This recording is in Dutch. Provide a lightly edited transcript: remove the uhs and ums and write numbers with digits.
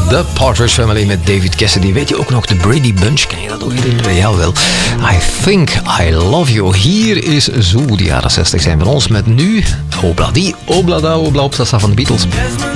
The Partridge Family met David Cassidy. Weet je ook nog de Brady Bunch? Kan je dat nog herinneren? Jawel. I Think I Love You. Hier is zo de jaren 60 zijn van ons met nu Obla Die, Obla Da, Obla Op, dat staat van de Beatles.